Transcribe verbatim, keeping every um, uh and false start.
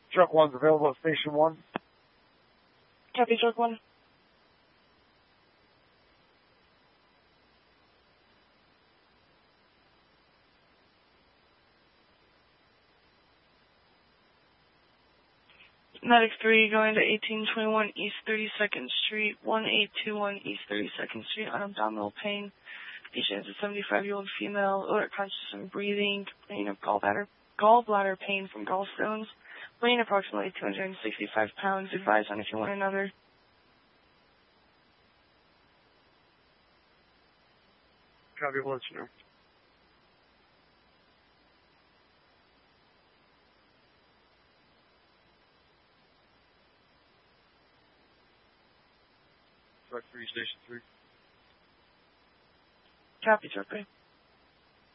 Truck one's available at station one. Copy, truck one. Medic three going to eighteen twenty-one East thirty-second Street, one eight two one East thirty-second Street on abdominal pain. Patient is a seventy-five-year-old female, odor conscious and breathing, complaining of gallbladder, gallbladder pain from gallstones, weighing approximately two hundred sixty-five pounds. Advise on if you want another. Copy, we'll let you know. Truck three, station three. Copy, truck three.